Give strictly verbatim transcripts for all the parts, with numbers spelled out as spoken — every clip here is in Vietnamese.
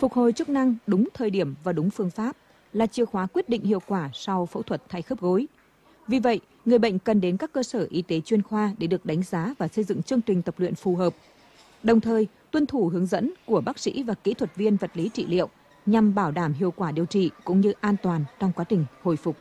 Phục hồi chức năng đúng thời điểm và đúng phương pháp là chìa khóa quyết định hiệu quả sau phẫu thuật thay khớp gối. Vì vậy, người bệnh cần đến các cơ sở y tế chuyên khoa để được đánh giá và xây dựng chương trình tập luyện phù hợp. Đồng thời, tuân thủ hướng dẫn của bác sĩ và kỹ thuật viên vật lý trị liệu nhằm bảo đảm hiệu quả điều trị cũng như an toàn trong quá trình hồi phục.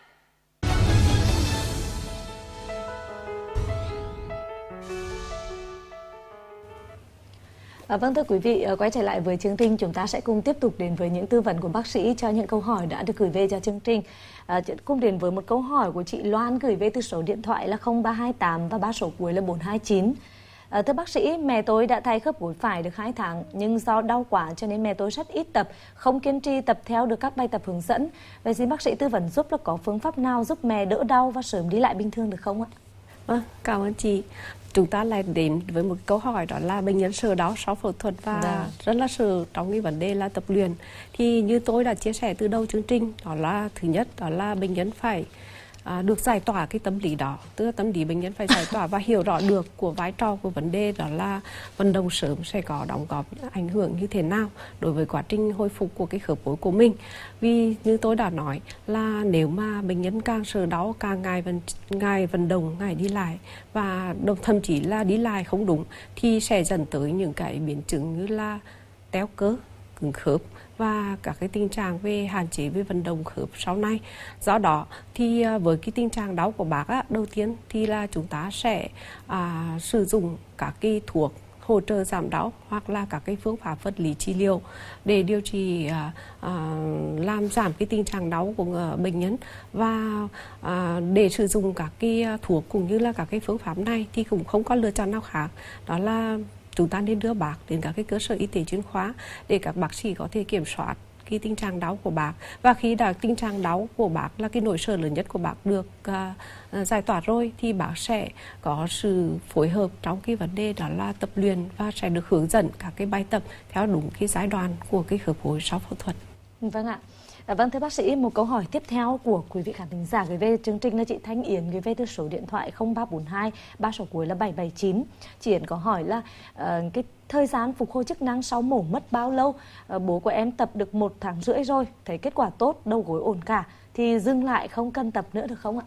À, vâng thưa quý vị, quay trở lại với chương trình, chúng ta sẽ cùng tiếp tục đến với những tư vấn của bác sĩ cho những câu hỏi đã được gửi về cho chương trình. À, cùng đến với một câu hỏi của chị Loan gửi về từ số điện thoại là không ba hai tám và ba số cuối là bốn hai chín. À, thưa bác sĩ, mẹ tôi đã thay khớp gối phải được hai tháng nhưng do đau quá cho nên mẹ tôi rất ít tập, không kiên trì tập theo được các bài tập hướng dẫn. Vậy xin bác sĩ tư vấn giúp là có phương pháp nào giúp mẹ đỡ đau và sớm đi lại bình thường được không ạ? Vâng, cảm ơn chị. Chúng ta lại đến với một câu hỏi đó là bệnh nhân sợ đau sau phẫu thuật và Đã. rất là sợ trong cái vấn đề là tập luyện. Thì như tôi đã chia sẻ từ đầu chương trình, đó là thứ nhất đó là bệnh nhân phải à, được giải tỏa cái tâm lý đó, tức là tâm lý bệnh nhân phải giải tỏa và hiểu rõ được của vai trò của vấn đề đó là vận động sớm sẽ có đóng góp ảnh hưởng như thế nào đối với quá trình hồi phục của cái khớp gối của mình. Vì như tôi đã nói là nếu mà bệnh nhân càng sợ đau, càng ngại vận, ngại vận động, ngại đi lại và đồng thậm chí là đi lại không đúng thì sẽ dẫn tới những cái biến chứng như là teo cơ, cứng khớp và các cái tình trạng về hạn chế về vận động khớp sau này. Do đó thì với cái tình trạng đau của bác á, đầu tiên thì là chúng ta sẽ à, sử dụng các cái thuốc hỗ trợ giảm đau hoặc là các cái phương pháp vật lý trị liệu để điều trị à, à, làm giảm cái tình trạng đau của bệnh nhân. Và à, để sử dụng các cái thuốc cũng như là các cái phương pháp này thì cũng không có lựa chọn nào khác, đó là chúng ta nên đưa bác đến các cái cơ sở y tế chuyên khoa để các bác sĩ có thể kiểm soát cái tình trạng đau của bác. Và khi đã tình trạng đau của bác là cái nỗi sợ lớn nhất của bác được uh, giải tỏa rồi thì bác sẽ có sự phối hợp trong cái vấn đề đó là tập luyện và sẽ được hướng dẫn các cái bài tập theo đúng cái giai đoạn của cái khớp gối sau phẫu thuật. Vâng ạ. À, vâng thưa bác sĩ, một câu hỏi tiếp theo của quý vị khán thính giả gửi về chương trình là chị Thanh Yến gửi về từ số điện thoại không ba bốn hai ba số cuối là bảy bảy chín. Chị Yến có hỏi là uh, cái thời gian phục hồi chức năng sau mổ mất bao lâu? Uh, bố của em tập được một tháng rưỡi rồi, thấy kết quả tốt, đầu gối ổn cả, thì dừng lại không cần tập nữa được không ạ?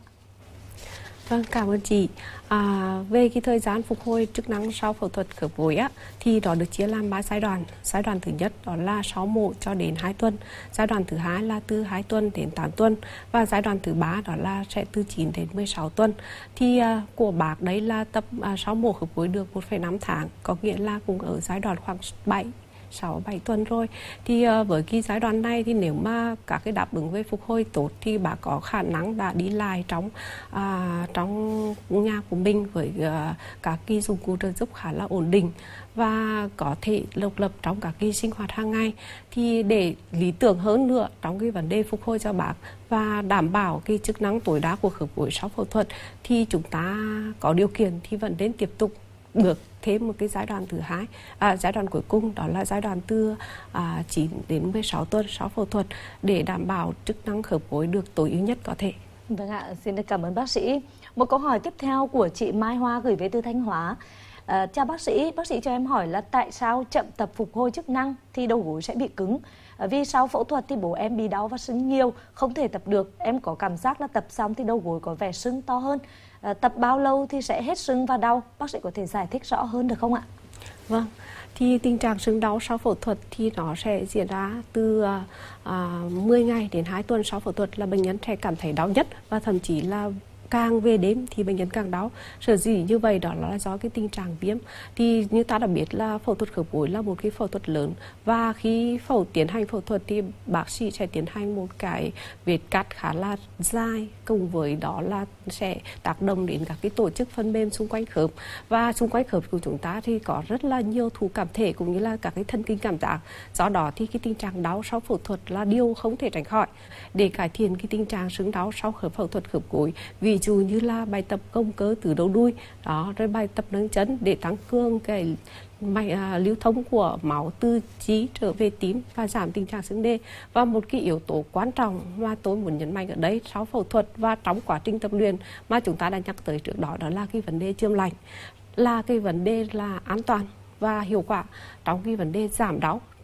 Vâng, cảm ơn chị. À, về cái thời gian phục hồi chức năng sau phẫu thuật khớp gối á, thì đó được chia làm ba giai đoạn. Giai đoạn thứ nhất đó là sau mổ cho đến hai tuần. Giai đoạn thứ hai là từ hai tuần đến tám tuần. Và giai đoạn thứ ba đó là sẽ từ chín đến mười sáu tuần. Thì à, của bác đấy là tập à, sau mổ khớp gối được một phẩy năm tháng. Có nghĩa là cũng ở giai đoạn khoảng bảy sáu bảy tuần rồi. Thì uh, với cái giai đoạn này thì nếu mà các cái đáp ứng về phục hồi tốt thì bà có khả năng đã đi lại trong uh, trong nhà của mình với uh, các cái dụng cụ trợ giúp khá là ổn định và có thể độc lập trong các cái sinh hoạt hàng ngày. Thì để lý tưởng hơn nữa trong cái vấn đề phục hồi cho bác và đảm bảo cái chức năng tối đa của khớp gối sau phẫu thuật thì chúng ta có điều kiện thì vẫn nên tiếp tục được thêm một cái giai đoạn thứ hai, à, giai đoạn cuối cùng đó là giai đoạn từ à, chín đến mười sáu tuần sau phẫu thuật để đảm bảo chức năng khớp gối được tối ưu nhất có thể. Vâng ạ, xin được cảm ơn bác sĩ. Một câu hỏi tiếp theo của chị Mai Hoa gửi về từ Thanh Hóa. À, chào bác sĩ, bác sĩ cho em hỏi là tại sao chậm tập phục hồi chức năng thì đầu gối sẽ bị cứng? À, vì sau phẫu thuật thì bố em bị đau và sưng nhiều, không thể tập được. Em có cảm giác là tập xong thì đầu gối có vẻ sưng to hơn. À, tập bao lâu thì sẽ hết sưng và đau? Bác sĩ có thể giải thích rõ hơn được không ạ? Vâng, thì tình trạng sưng đau sau phẫu thuật thì nó sẽ diễn ra từ à, mười ngày đến hai tuần sau phẫu thuật là bệnh nhân sẽ cảm thấy đau nhất và thậm chí là càng về đêm thì bệnh nhân càng đau. Sở dĩ như vậy đó là do cái tình trạng viêm. Thì như ta đã biết là phẫu thuật khớp gối là một cái phẫu thuật lớn và khi phẫu tiến hành phẫu thuật thì bác sĩ sẽ tiến hành một cái vết cắt khá là dài, cùng với đó là sẽ tác động đến các cái tổ chức phân mềm xung quanh khớp. Và xung quanh khớp của chúng ta thì có rất là nhiều thụ cảm thể cũng như là các cái thần kinh cảm giác. Do đó thì cái tình trạng đau sau phẫu thuật là điều không thể tránh khỏi. Để cải thiện cái tình trạng sưng đau sau khớp phẫu thuật khớp gối, ví dụ như là bài tập gồng cơ từ đầu đuôi đó, rồi bài tập nâng chân để tăng cường cái mạch à, lưu thông của máu từ trí trở về tím và giảm tình trạng sưng đê. Và một cái yếu tố quan trọng mà tôi muốn nhấn mạnh ở đây sau phẫu thuật và trong quá trình tập luyện mà chúng ta đã nhắc tới trước đó, đó là cái vấn đề chườm lạnh, là cái vấn đề là an toàn và hiệu quả trong cái vấn đề giảm đau